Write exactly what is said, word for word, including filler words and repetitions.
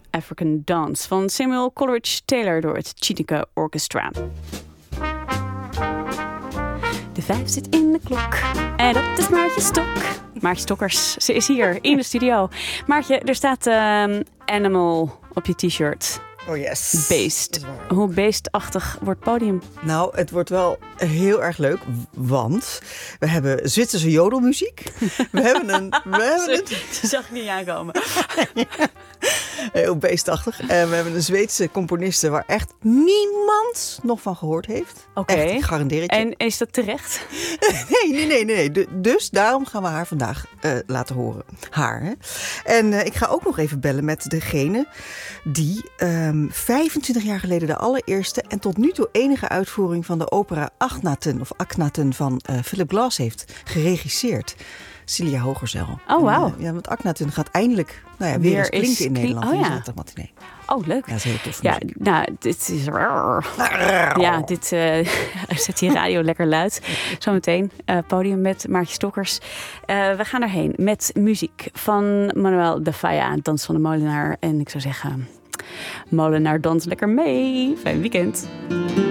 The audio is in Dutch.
African Dance van Samuel Coleridge Taylor door het Chineke Orchestra. De vijf zit in de klok en dat is Maartje Stok. Maartje Stokkers, ze is hier in de studio. Maartje, er staat um, Animal op je t-shirt. Oh yes. Beest. Hoe beestachtig wordt het podium? Nou, het wordt wel heel erg leuk, want we hebben Zwitserse jodelmuziek. We hebben een... We hebben een... Ze zag ik niet aankomen. Heel beestachtig. En we hebben een Zweedse componiste waar echt niemand nog van gehoord heeft. Oké. Echt, ik garandeer het je. En is dat terecht? Nee, nee, nee, nee. nee. Dus daarom gaan we haar vandaag uh, laten horen. Haar, hè. En uh, ik ga ook nog even bellen met degene die um, vijfentwintig jaar geleden de allereerste en tot nu toe enige uitvoering van de opera Akhenaten of Akhenaten van uh, Philip Glass heeft geregisseerd. Cilia Hogerzel. Oh, wauw. Uh, ja, want Akhenaten gaat eindelijk nou ja, weer, weer eens klinken in klink... Nederland. Oh, ja. Matinee. Oh, leuk. Ja, dat is heel tof. Ja, nou, dit is... Ja, dit uh, zet die radio lekker luid. Zometeen uh, podium met Maartje Stokkers. Uh, we gaan erheen met muziek van Manuel de Falla, Dans van de Molenaar. En ik zou zeggen, Molenaar, dans lekker mee. Fijn weekend.